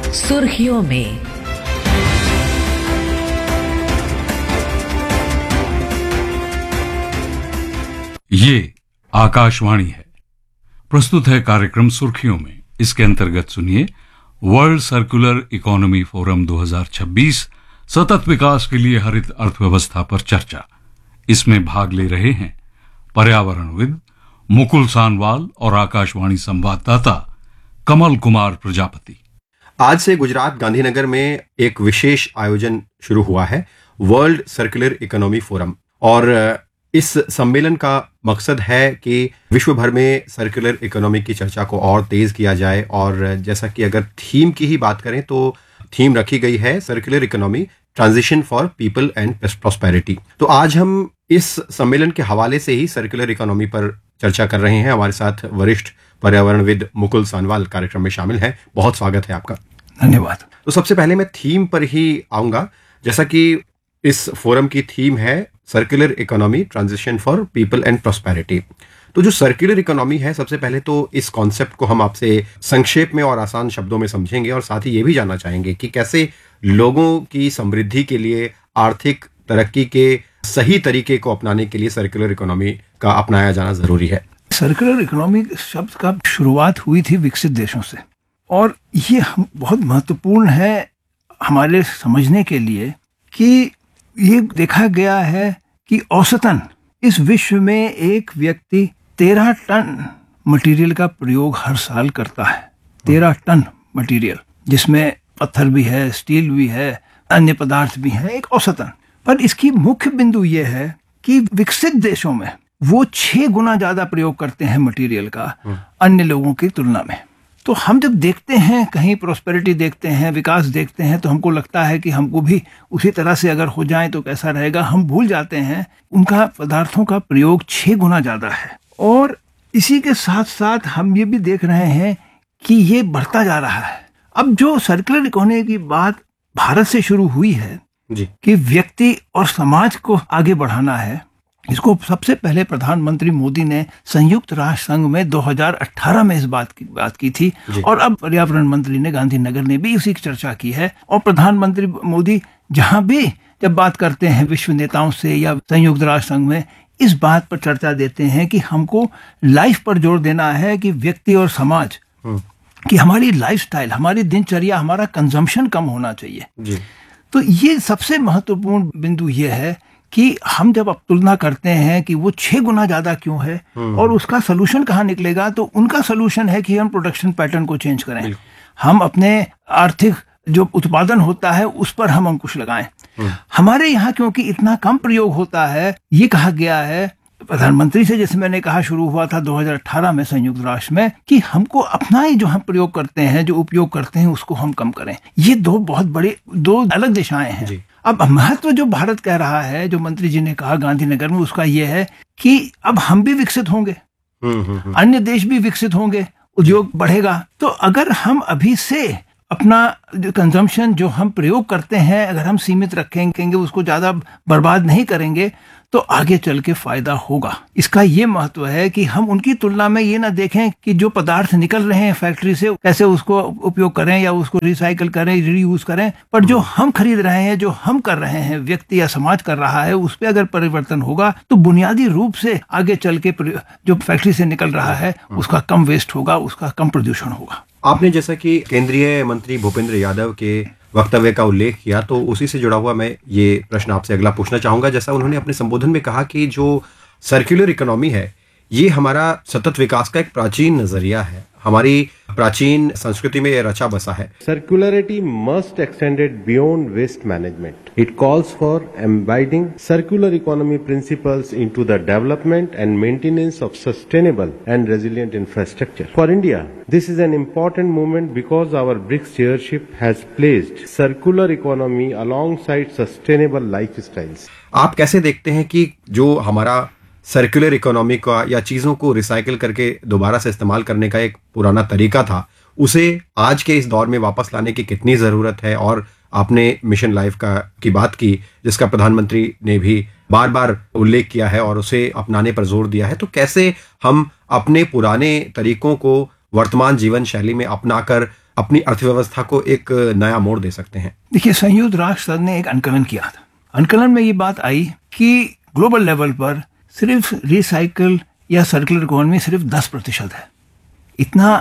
सुर्खियों में। ये आकाशवाणी है। प्रस्तुत है कार्यक्रम सुर्खियों में। इसके अंतर्गत सुनिए वर्ल्ड सर्कुलर इकोनॉमी फोरम 2026 सतत विकास के लिए हरित अर्थव्यवस्था पर चर्चा। इसमें भाग ले रहे हैं पर्यावरणविद मुकुल सानवाल और आकाशवाणी संवाददाता कमल कुमार प्रजापति। आज से गुजरात गांधीनगर में एक विशेष आयोजन शुरू हुआ है, वर्ल्ड सर्कुलर इकोनॉमी फोरम। और इस सम्मेलन का मकसद है कि विश्व भर में सर्कुलर इकोनॉमी की चर्चा को और तेज किया जाए। और जैसा कि अगर थीम की ही बात करें तो थीम रखी गई है circular economy, transition for people and prosperity. तो आज हम इस सम्मेलन के हवाले से ही सर्कुलर इकोनॉमी पर चर्चा कर रहे हैं। हमारे साथ वरिष्ठ पर्यावरणविद मुकुल सानवाल कार्यक्रम में शामिल हैं। बहुत स्वागत है आपका। धन्यवाद। तो सबसे पहले मैं थीम पर ही आऊंगा। जैसा कि इस फोरम की थीम है circular economy, transition for people and prosperity. तो जो सर्कुलर इकोनॉमी है, सबसे पहले तो इस कॉन्सेप्ट को हम आपसे संक्षेप में और आसान शब्दों में समझेंगे और साथ ही ये भी जानना चाहेंगे कि कैसे लोगों की समृद्धि के लिए, आर्थिक तरक्की के सही तरीके को अपनाने के लिए सर्कुलर इकोनॉमी का अपनाया जाना जरूरी है। सर्कुलर इकोनॉमी शब्द का शुरुआत हुई थी विकसित देशों से, और ये बहुत महत्वपूर्ण है हमारे समझने के लिए कि ये देखा गया है कि औसतन इस विश्व में एक व्यक्ति 13 टन मटेरियल का प्रयोग हर साल करता है। 13 टन मटेरियल, जिसमें पत्थर भी है, स्टील भी है, अन्य पदार्थ भी हैं, एक औसतन। पर इसकी मुख्य बिंदु ये है कि विकसित देशों में वो 6 गुना ज्यादा प्रयोग करते हैं मटेरियल का अन्य लोगों की तुलना में। तो हम जब देखते हैं, कहीं प्रॉस्पेरिटी देखते हैं, विकास देखते हैं, तो हमको लगता है कि हमको भी उसी तरह से अगर हो जाए तो कैसा रहेगा। हम भूल जाते हैं उनका पदार्थों का प्रयोग 6 गुना ज्यादा है। और इसी के साथ साथ हम ये भी देख रहे हैं कि ये बढ़ता जा रहा है। अब जो सर्कुलर इकोनॉमी की बात भारत से शुरू हुई है जी, कि व्यक्ति और समाज को आगे बढ़ाना है, इसको सबसे पहले प्रधानमंत्री मोदी ने संयुक्त राष्ट्र संघ में 2018 में इस बात की थी। और अब पर्यावरण मंत्री ने गांधीनगर ने भी उसी की चर्चा की है। और प्रधानमंत्री मोदी जहां भी जब बात करते हैं विश्व नेताओं से या संयुक्त राष्ट्र संघ में, इस बात पर चर्चा देते हैं कि हमको लाइफ पर जोर देना है कि व्यक्ति और समाज कि हमारी लाइफस्टाइल, हमारी दिनचर्या, हमारा कंजम्पशन कम होना चाहिए जी। तो ये सबसे महत्वपूर्ण बिंदु ये है कि हम जब अब तुलना करते हैं कि वो 6 गुना ज्यादा क्यों है और उसका सोल्यूशन कहाँ निकलेगा, तो उनका सोल्यूशन है कि हम प्रोडक्शन पैटर्न को चेंज करें। हम अपने आर्थिक जो उत्पादन होता है उस पर हम अंकुश लगाएं। हमारे यहाँ क्योंकि इतना कम प्रयोग होता है, ये कहा गया है प्रधानमंत्री से, जैसे मैंने कहा शुरू हुआ था 2018 में संयुक्त राष्ट्र में, कि हमको अपना ही जो हम प्रयोग करते हैं, जो उपयोग करते हैं, उसको हम कम करें। ये दो अलग दिशाएं हैं जी। अब महत्व जो भारत कह रहा है, जो मंत्री जी ने कहा गांधीनगर में, उसका ये है कि अब हम भी विकसित होंगे, अन्य देश भी विकसित होंगे, उद्योग बढ़ेगा। तो अगर हम अभी से अपना कंजम्पशन जो हम प्रयोग करते हैं अगर हम सीमित रखेंगे, उसको ज्यादा बर्बाद नहीं करेंगे, तो आगे चल के फायदा होगा। इसका ये महत्व है कि हम उनकी तुलना में ये ना देखें कि जो पदार्थ निकल रहे हैं फैक्ट्री से कैसे उसको उपयोग करें या उसको रिसाइकल करें, रीयूज करें, पर जो हम खरीद रहे हैं, जो हम कर रहे हैं, व्यक्ति या समाज कर रहा है, उस पर अगर परिवर्तन होगा तो बुनियादी रूप से आगे चल के जो फैक्ट्री से निकल रहा है उसका कम वेस्ट होगा, उसका कम प्रदूषण होगा। आपने जैसा कि केंद्रीय मंत्री भूपेंद्र यादव के वक्तव्य का उल्लेख किया, तो उसी से जुड़ा हुआ मैं ये प्रश्न आपसे अगला पूछना चाहूंगा। जैसा उन्होंने अपने संबोधन में कहा कि जो सर्कुलर इकोनॉमी है, ये हमारा सतत विकास का एक प्राचीन नजरिया है, हमारी प्राचीन संस्कृति में ये रचा बसा है। Circularity must extended beyond waste management. It calls for embedding circular economy principles into the development and maintenance of sustainable and resilient infrastructure. For India, this is an important movement because our BRICS chairship has placed circular economy alongside sustainable lifestyles. आप कैसे देखते हैं कि जो हमारा circular economy का या चीजों को रिसाइकिल करके दोबारा से इस्तेमाल करने का एक पुराना तरीका था, उसे आज के इस दौर में वापस लाने की कितनी जरूरत है? और आपने मिशन लाइफ की बात की, जिसका प्रधानमंत्री ने भी बार बार उल्लेख किया है और उसे अपनाने पर जोर दिया है, तो कैसे हम अपने पुराने तरीकों को वर्तमान जीवन शैली में अपनाकर अपनी अर्थव्यवस्था को एक नया मोड़ दे सकते हैं? देखिए, संयुक्त राष्ट्र संघ ने एक अंकलन किया था। अंकलन में ये बात आई कि ग्लोबल लेवल पर सिर्फ रिसाइकल या सर्कुलर इकोनॉमी सिर्फ 10% है। इतना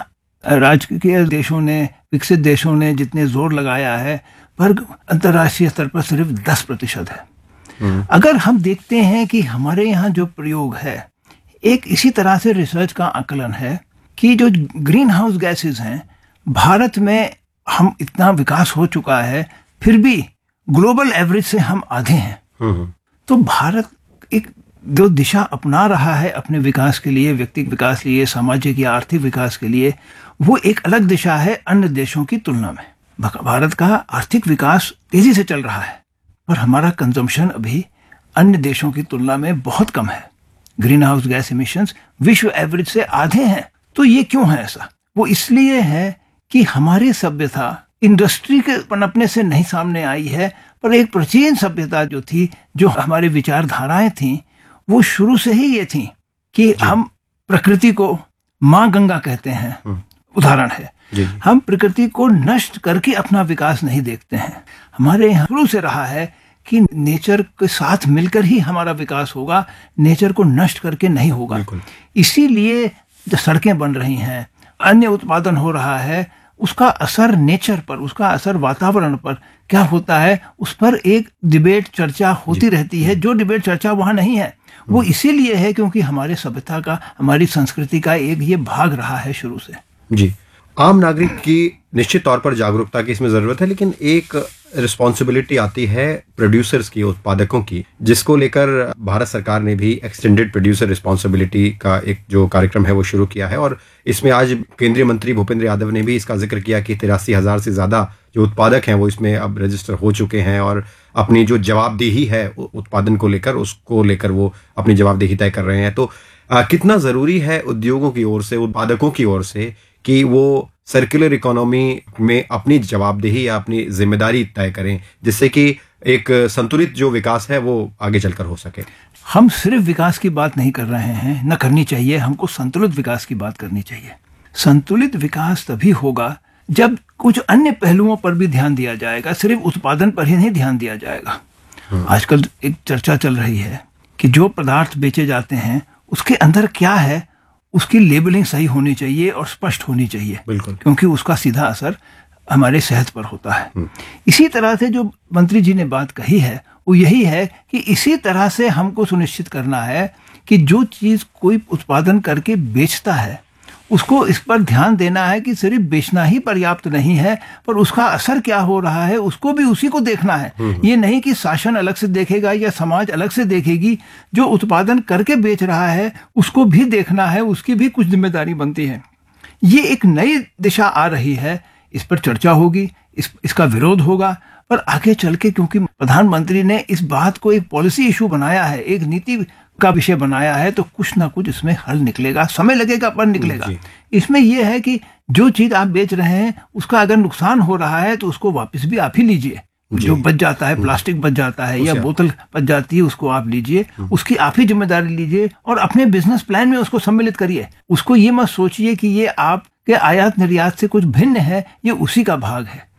राजकीय देशों ने, विकसित देशों ने जितने जोर लगाया है, पर अंतर्राष्ट्रीय स्तर पर सिर्फ 10% है। अगर हम देखते हैं कि हमारे यहाँ जो प्रयोग है, एक इसी तरह से रिसर्च का आकलन है कि जो ग्रीन हाउस गैसेज हैं, भारत में हम इतना विकास हो चुका है, फिर भी ग्लोबल एवरेज से हम आधे हैं। तो भारत एक जो दिशा अपना रहा है अपने विकास के लिए, व्यक्तिगत विकास के लिए, सामाजिक या आर्थिक विकास के लिए, वो एक अलग दिशा है अन्य देशों की तुलना में। भारत का आर्थिक विकास तेजी से चल रहा है, पर हमारा कंजम्पशन अभी अन्य देशों की तुलना में बहुत कम है। ग्रीन हाउस गैस इमिशंस विश्व एवरेज से आधे हैं। तो ये क्यों है ऐसा? वो इसलिए है कि हमारी सभ्यता इंडस्ट्री के पनपने से नहीं सामने आई है, पर एक प्राचीन सभ्यता जो थी, जो हमारी विचारधाराएं थी, वो शुरू से ही ये थी कि हम प्रकृति को माँ गंगा कहते हैं। उदाहरण है, हम प्रकृति को नष्ट करके अपना विकास नहीं देखते हैं। हमारे यहाँ शुरू से रहा है कि नेचर के साथ मिलकर ही हमारा विकास होगा, नेचर को नष्ट करके नहीं होगा। इसीलिए जो सड़कें बन रही हैं, अन्य उत्पादन हो रहा है, उसका असर नेचर पर, उसका असर वातावरण पर क्या होता है, उस पर एक डिबेट चर्चा होती रहती है। जो डिबेट चर्चा वहां नहीं है, वो इसीलिए है क्योंकि हमारे सभ्यता का, हमारी संस्कृति का एक ये भाग रहा है शुरू से। जी, आम नागरिक की निश्चित तौर पर जागरूकता की इसमें जरूरत है, लेकिन एक रिस्पॉन्सिबिलिटी आती है प्रोड्यूसर्स की, उत्पादकों की, जिसको लेकर भारत सरकार ने भी एक्सटेंडेड प्रोड्यूसर रिस्पॉन्सिबिलिटी का एक जो कार्यक्रम है वो शुरू किया है। और इसमें आज केंद्रीय मंत्री भूपेंद्र यादव ने भी इसका जिक्र किया कि 83,000 से ज्यादा जो उत्पादक हैं वो इसमें अब रजिस्टर हो चुके हैं और अपनी जो जवाबदेही है उत्पादन को लेकर, उसको लेकर वो अपनी जवाबदेही तय कर रहे हैं। तो कितना जरूरी है उद्योगों की ओर से, उत्पादकों की ओर से, कि वो सर्कुलर इकोनॉमी में अपनी जवाबदेही या अपनी जिम्मेदारी तय करें, जिससे कि एक संतुलित जो विकास है वो आगे चलकर हो सके? हम सिर्फ विकास की बात नहीं कर रहे हैं, न करनी चाहिए, हमको संतुलित विकास की बात करनी चाहिए। संतुलित विकास तभी होगा जब कुछ अन्य पहलुओं पर भी ध्यान दिया जाएगा, सिर्फ उत्पादन पर ही नहीं ध्यान दिया जाएगा। आजकल एक चर्चा चल रही है कि जो पदार्थ बेचे जाते हैं उसके अंदर क्या है, उसकी लेबलिंग सही होनी चाहिए और स्पष्ट होनी चाहिए, बिल्कुल, क्योंकि उसका सीधा असर हमारे सेहत पर होता है। इसी तरह से जो मंत्री जी ने बात कही है वो यही है कि इसी तरह से हमको सुनिश्चित करना है कि जो चीज कोई उत्पादन करके बेचता है उसको इस पर ध्यान देना है कि सिर्फ बेचना ही पर्याप्त नहीं है, पर उसका असर क्या हो रहा है उसको भी उसी को देखना है। ये नहीं कि शासन अलग से देखेगा या समाज अलग से देखेगी, जो उत्पादन करके बेच रहा है उसको भी देखना है, उसकी भी कुछ जिम्मेदारी बनती है। ये एक नई दिशा आ रही है, इस पर चर्चा होगी, इसका विरोध होगा, पर आगे चल के क्योंकि प्रधानमंत्री ने इस बात को एक पॉलिसी इशू बनाया है, एक नीति का विषय बनाया है, तो कुछ ना कुछ इसमें हल निकलेगा, समय लगेगा पर निकलेगा। इसमें यह है कि जो चीज आप बेच रहे हैं उसका अगर नुकसान हो रहा है तो उसको वापस भी आप ही लीजिए। जो बच जाता है, प्लास्टिक बच जाता है या बोतल बच जाती है, उसको आप लीजिए, उसकी आप ही जिम्मेदारी लीजिए और अपने बिजनेस प्लान में उसको सम्मिलित करिए। उसको ये मत सोचिए कि ये आपके आयात निर्यात से कुछ भिन्न है, ये उसी का भाग है।